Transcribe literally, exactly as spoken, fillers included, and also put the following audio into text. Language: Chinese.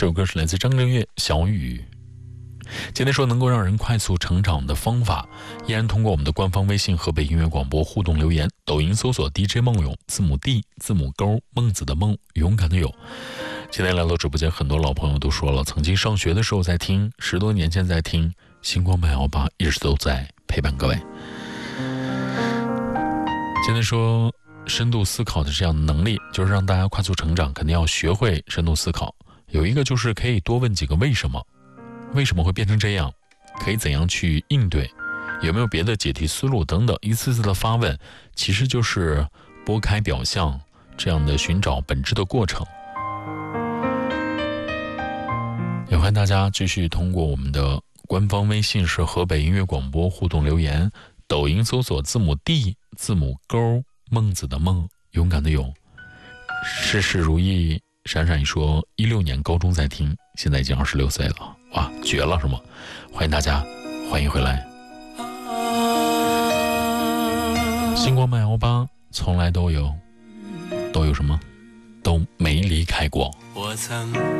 这首歌是来自张震岳《小雨》。今天说能够让人快速成长的方法，依然通过我们的官方微信河北音乐广播互动留言，抖音搜索 D J 梦勇，字母 D 字母勾，孟子的孟，勇敢的勇。今天来到直播间，很多老朋友都说了，曾经上学的时候在听，十多年前在听，星光八幺八一直都在陪伴各位。今天说深度思考的这样的能力，就是让大家快速成长，肯定要学会深度思考。有一个就是可以多问几个为什么，为什么会变成这样，可以怎样去应对，有没有别的解题思路等等，一次次的发问，其实就是拨开表象这样的寻找本质的过程。也欢迎大家继续通过我们的官方微信是河北音乐广播互动留言，抖音搜索字母 D 字母勾，孟子的孟，勇敢的勇。事事如意闪闪一说一六年高中在听，现在已经二十六岁了，哇，绝了是吗？欢迎大家，欢迎回来。星光八幺八从来都有都有什么都没离开过。 我曾